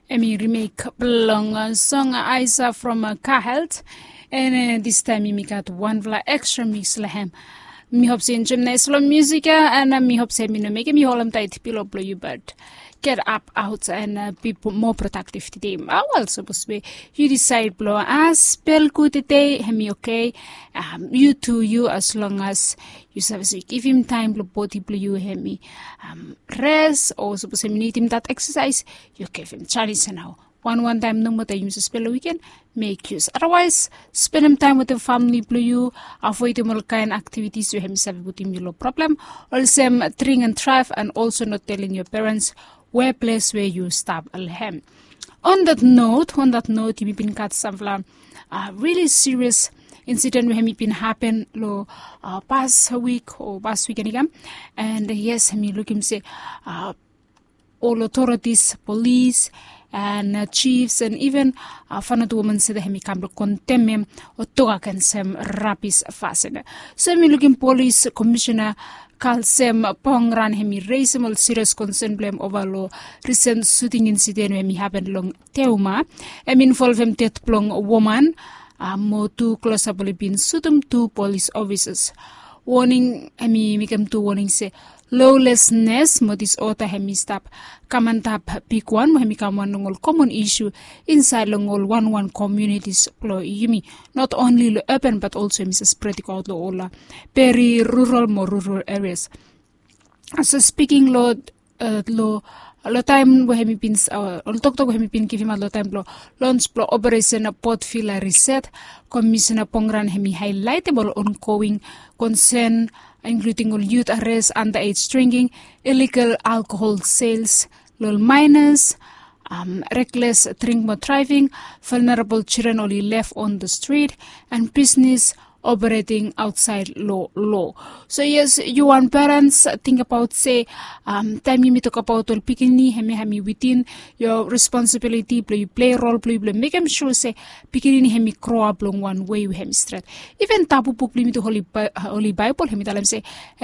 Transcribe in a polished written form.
Emi remake belong song Isa from Car Health, and this time we got one vla extra mix lahem. Mi hope se enjoy nice slow music and mi hope se mi no make mi holam tight pillow blow you but get up out and be more productive today. Well, supposed to be you decide blow as spell good today, hemi okay. You too, you as long as you give him time blow body blow you hemi rest or suppose him need him that exercise, you give him Chinese now. One time no matter you spend a weekend, make use. Otherwise, spend him time with the family blue you, avoid all kind activities you himself with him no problem. Also drink and thrive and also not telling your parents where place where you stop alhem. On that note, you been got some really serious incident where been happen past week or past weekend again. And yes, me look him say all authorities, police and chiefs and even fanat women said hemi kamlo contemem or toga can sem rapis fasten. So me looking police commissioner Kalsem Pongran hemi raise all serious concern blame over law recent shooting incident when me happened long Teuma. Involve him death plong woman mo two close up been sutum two police officers. Warning hemi mikem two warning say lawlessness mo disorder hemi stop kamantap pick one mo hemi kam one common issue inside long all one communities plo yumi not only lo urban but also Mrs. spread out lo all very rural more rural areas. So speaking lo time we hemi been talk we hemi been give him a lot time lo launch plo operation port filler reset commissioner Pongran hemi highlightable ongoing concern including all youth arrest, underage drinking, illegal alcohol sales, low minors, reckless drink more driving, vulnerable children only left on the street, and business operating outside law. So yes, you want parents think about say time you talk about all pikini hemi within your responsibility play role play make them sure say pikini hemi grow up long one way hemi straight. Even tabu book limit holy Bible hemi talam say